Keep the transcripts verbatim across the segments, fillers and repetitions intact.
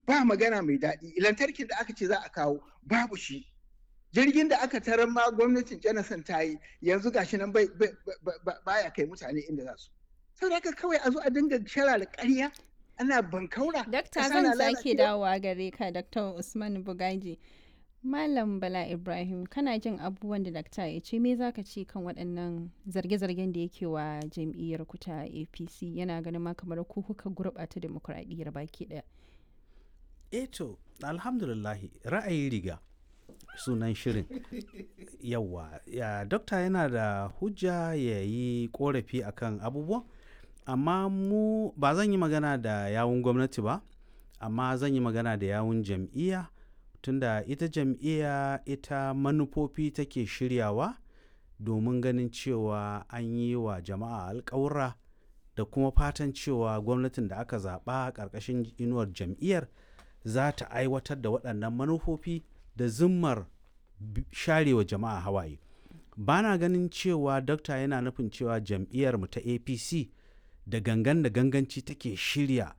ba magana mai daɗi. Lantarkin da aka ce za a kawo babu shi. Jirgin da aka tarar ma gwamnatin Jonathan ta yi yanzu gashi nan bai baya kai mutane inda za su. Saboda haka kawai a zo a dinga shara da ƙarya ana bankaura. Dakta zan sake dawowa gare ka Dakta Usman Bugaji. Malam Bala Ibrahim kana jin abubuwan da dakta ya ce me zaka ce kan waɗannan zarge-zargen da yake wa jam'iyyar ku ta A P C yana ganin ma kamar ku kuka gurɓata demokradiyyar baki ɗaya. Eh to alhamdulillahi ra'ayi riga sunan shirin yawa ya dokta yana da hujja ya yi korafi akan abubuwan amma mu ba zan yi magana da yawun gwamnati ba amma zan yi magana da yawun jam'iyya tunda ita jam'iyya ita manufofi take shiryawa domin ganin cewa an yi wa jama'a alƙawura da kuma fatan cewa gwamnatin da aka zaɓa ƙarƙashin inuwar jam'iyyar za ta aiwatar da waɗannan manufofi da zimmar sharewa jama'a hawaye. Ba na ganin cewa dokta yana nufin cewa jam'iyyar mu ta A P C da gangan da ganganci take shirya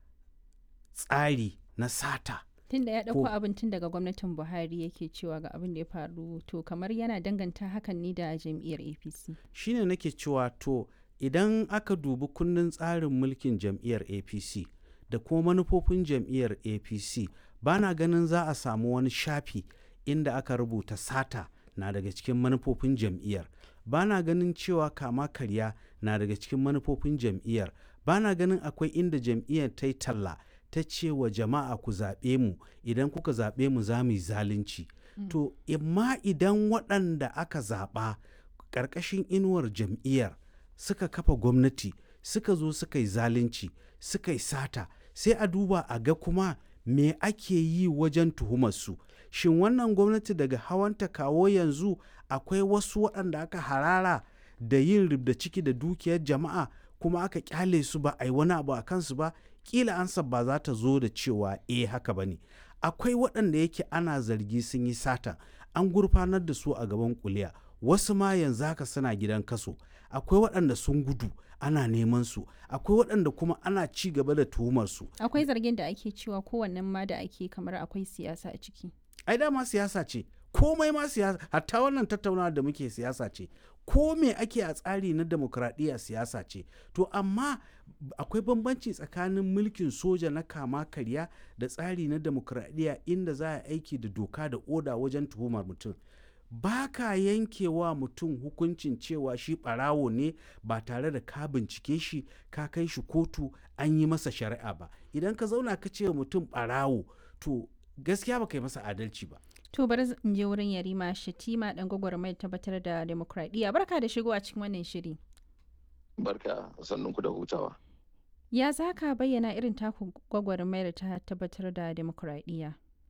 tsari na sata. Tunda ya ɗauko abin tun daga gwamnatin Buhari yake cewa ga abin da ya faru to kamar yana danganta hakan ne da jam'iyyar A P C. Shine nake cewa to idan aka dubi kundin tsarin mulkin jam'iyyar A P C da kuma manufofin jam'iyyar A P C ba na ganin za a samu wani shafi inda aka rubuta sata na daga cikin manufofin jam'iyyar. Ba na ganin cewa kama karya na daga cikin manufofin jam'iyyar. Ba na ganin akwai inda jam'iyyar ta yi talla ta ce wa jama'a ku zaɓe mu idan kuka zaɓe mu za mu yi zalunci. Mm. To imma idan waɗanda aka zaɓa ƙarƙashin inuwar jam'iyyar suka kafa gwamnati suka zo suka yi zalunci suka yi sata sai a duba a ga kuma me ake yi wajen tuhumarsu. Shin wannan gwamnati daga hawanta kawo yanzu akwai wasu waɗanda aka harara da yin rubda ciki da dukiyar jama'a kuma aka kyale su ba a yi wani abu a kansu ba? Kila ansa ba za ta zo da cewa eh haka ba ne. Akwai waɗanda yake ana zargi sun yi sata an gurfanar da su a gaban kuliya wasu ma yanzu haka suna gidan kaso. Akwai waɗanda sun gudu ana neman su akwai waɗanda kuma ana ci gaba da tuhumar su. Akwai zargin da ake cewa kowannen ma da ake kamar akwai siyasa a ciki. Ai dama siyasa ce komai ma siyasa hatta wannan tattaunawa da muke siyasa ce ko me ake a tsari na demokradiyya siyasa ce to amma akwai bambanci tsakanin mulkin soja na kama karya da tsari na demokradiyya inda za a aiki da doka da oda wajen tuhumar mutum. Ba ka yankewa mutum hukuncin cewa shi ɓarawo ne ba tare da ka bincike shi ka kai shi kotu an yi masa shari'a ba. Idan ka zauna ka ce mutum ɓarawo to gaskiya ba ka yi masa adalci ba. To bari in je wurin Yarima Shatima dan gwagwarmayar tabbatar da demokradiyya. Barka da shigo a cikin wannan shiri. Barka sannunku da hutawa. Ya za ka bayyana irin taku gwagwarmayar ta tabbatar da demokradiyya?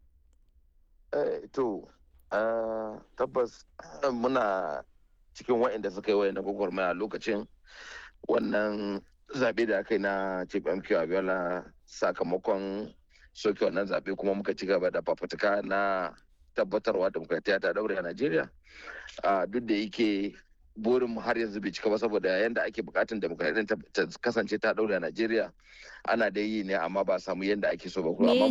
Eh, to Uh, tabbas uh, muna cikin waɗanda suka yi wayan gwagwarmaya lokacin wannan zaɓe da aka yi na Chief M K Abiola sakamakon soke wannan zaɓe kuma muka ci gaba da fafutuka na tabbatarwa demokradiyya ta daure a Najeriya uh, duk da yake burin mu har yanzu bai cika ba saboda yanda ake bukatun demokradiyya ta kasance ta daure a Najeriya ana da yi ne amma ba samu yanda ake so ba.